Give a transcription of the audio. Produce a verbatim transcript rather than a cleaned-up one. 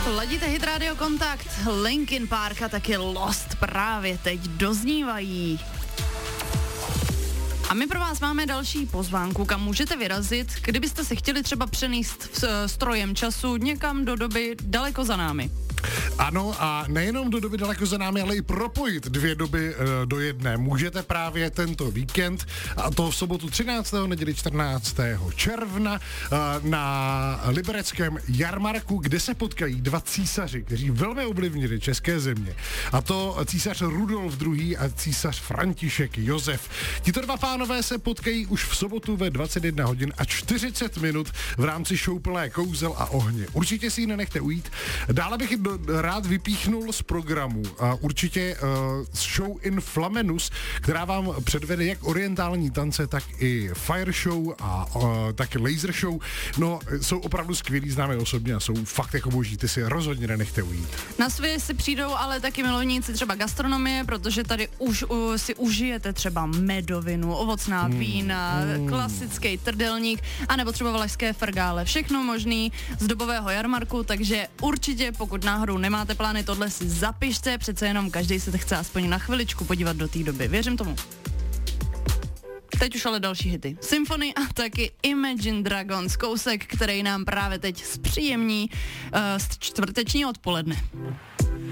Ladíte Hit Radio Kontakt, Linkin Park a taky Lost právě teď doznívají. A my pro vás máme další pozvánku, kam můžete vyrazit, kdybyste se chtěli třeba přenést strojem času někam do doby daleko za námi. Ano, a nejenom do doby daleko za námi, ale i propojit dvě doby e, do jedné. Můžete právě tento víkend, a to v sobotu třináctého neděli čtrnáctého června e, na libereckém jarmarku, kde se potkají dva císaři, kteří velmi ovlivnili české země. A to císař Rudolf druhý. a císař František Josef. Tito dva pánové se potkají už v sobotu ve dvacet jedna hodin a čtyřicet minut v rámci show plné kouzel a ohně. Určitě si ji nenechte ujít. Dále bych do, rád vypíchnul z programu a určitě uh, show In Flamenus, která vám předvede jak orientální tance, tak i fire show a uh, taky laser show. No, jsou opravdu skvělí, známe osobně a jsou fakt jako boží, ty si rozhodně nenechte ujít. Na své si přijdou ale taky milovníci třeba gastronomie, protože tady už uh, si užijete třeba medovinu, ovocná mm. vína, mm. klasický trdelník, anebo třeba valašské frgále. Všechno možný z dobového jarmarku, takže určitě, pokud náhodou nemáte plány, tohle si zapište, přece jenom každý se chce aspoň na chviličku podívat do té doby. Věřím tomu. Teď už ale další hity. Symphony a taky Imagine Dragons, kousek, který nám právě teď zpříjemní uh, z čtvrteční odpoledne.